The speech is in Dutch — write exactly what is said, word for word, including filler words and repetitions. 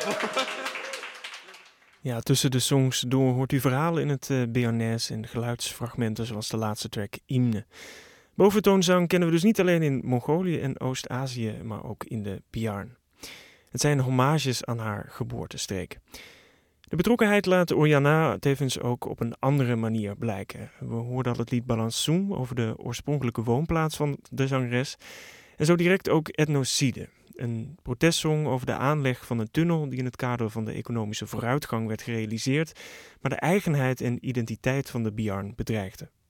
Ja, tussen de songs door hoort u verhalen in het uh, Bearnés en geluidsfragmenten zoals de laatste track Hymne. Boventoonzang kennen we dus niet alleen in Mongolië en Oost-Azië, maar ook in de Bearn. Het zijn hommages aan haar geboortestreek. De betrokkenheid laat Oriana tevens ook op een andere manier blijken. We hoorden al het lied Balançon over de oorspronkelijke woonplaats van de zangeres. En zo direct ook Ethnocide, een protestsong over de aanleg van een tunnel die in het kader van de economische vooruitgang werd gerealiseerd, maar de eigenheid en identiteit van de Bearn bedreigde.